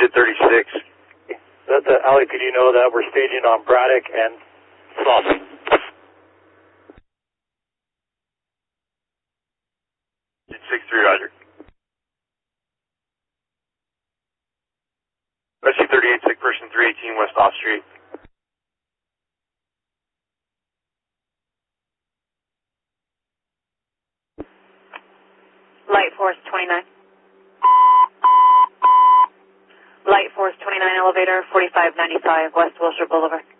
Exit 36. Let the LAPD know that we're staging on Braddock and Slauson. It's 6-3, Roger. Rescue 38, sick person 318 West Off Street. Light Force 29. Light Force 29 elevator, 4595 West Wilshire Boulevard.